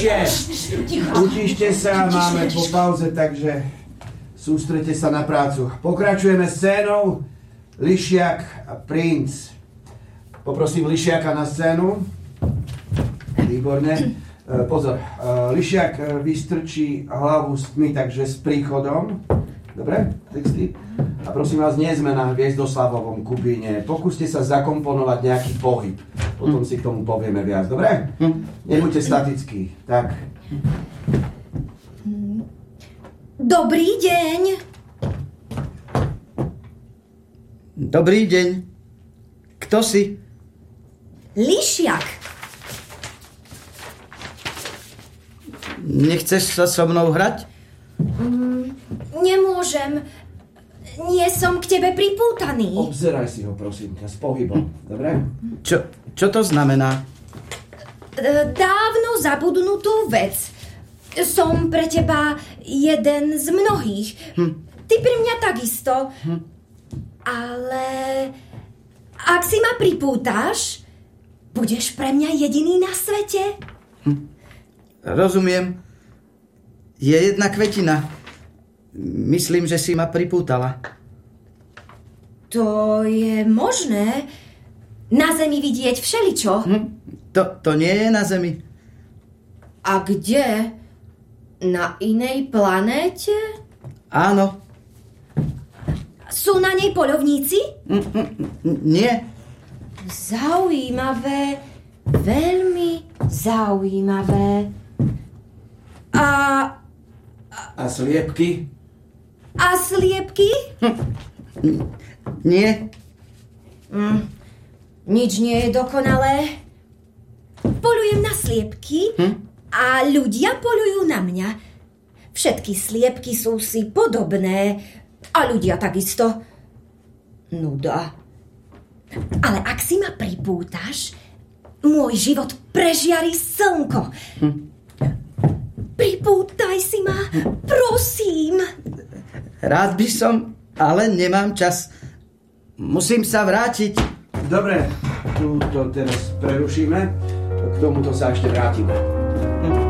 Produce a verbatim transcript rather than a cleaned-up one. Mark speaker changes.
Speaker 1: Tichšie! Utište sa, máme po pauze, takže sústrete sa na prácu. Pokračujeme scénou Lišiak a princ. Poprosím Lišiaka na scénu. Výborne. Pozor, Lišiak vystrčí hlavu s tmy, takže s príchodom. Dobre, texty. A prosím vás, nie sme na Hviezdoslavovom Kubíne. Pokúste sa zakomponovať nejaký pohyb. Potom si k tomu povieme viac, dobre? Nebuďte statickí. Tak.
Speaker 2: Dobrý deň.
Speaker 3: Dobrý deň. Kto si?
Speaker 2: Lišiak.
Speaker 3: Nechceš sa so mnou hrať?
Speaker 2: Mm, nemôžem. Nie som k tebe pripútaný.
Speaker 1: Obzeraj si ho, prosím ťa, s pohybom. Dobre?
Speaker 3: Čo, čo to znamená?
Speaker 2: Dávno zabudnutú vec. Som pre teba jeden z mnohých. Hm. Ty pri mňa takisto. Hm. Ale ak si ma pripútaš, budeš pre mňa jediný na svete.
Speaker 3: Hm. Rozumiem. Je jedna kvetina. Myslím, že si ma pripútala.
Speaker 2: To je možné. Na zemi vidieť všeličo.
Speaker 3: Hm. To, to nie je na zemi.
Speaker 2: A kde? Na inej planéte?
Speaker 3: Áno.
Speaker 2: Sú na nej poľovníci?
Speaker 3: Mm, mm, nie.
Speaker 2: Zaujímavé. Veľmi zaujímavé. A...
Speaker 1: A sliepky?
Speaker 2: A sliepky?
Speaker 3: Hm. Nie.
Speaker 2: Mm, nič nie je dokonalé. Polujem na sliepky hm? a ľudia polujú na mňa. Všetky sliepky sú si podobné a ľudia takisto. Nuda. Ale ak si ma pripútaš, môj život prežiari slnko. Hm? Pripútaj si ma, prosím.
Speaker 3: Rád by som, ale nemám čas. Musím sa vrátiť.
Speaker 1: Dobre, tu to teraz prerušíme. K tomuto sa ešte vrátime.